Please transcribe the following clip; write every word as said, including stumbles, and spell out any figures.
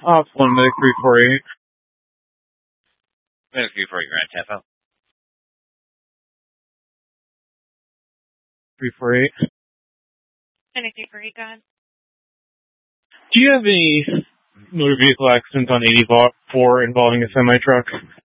Ops one, Medic three forty-eight. Medic three forty, Grand Tempo. three forty-eight. Medic three forty-eight, go ahead. Do you have any motor vehicle accidents on eighty-four involving a semi-truck?